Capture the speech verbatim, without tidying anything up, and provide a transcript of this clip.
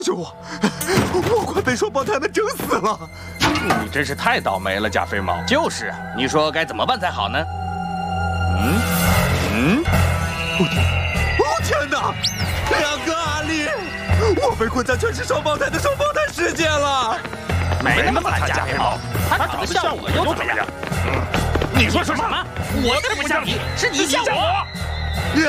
救我！我快被双胞胎们整死了！ 你真是太倒霉了，加菲猫。就是，你说该怎么办才好呢？嗯嗯。 哦天哪！两个阿力，我被困在全是双胞胎的双胞胎世界了。 没那么惨，加菲猫。他长得像我又怎么样？你说什么？我才不像你，是你像我。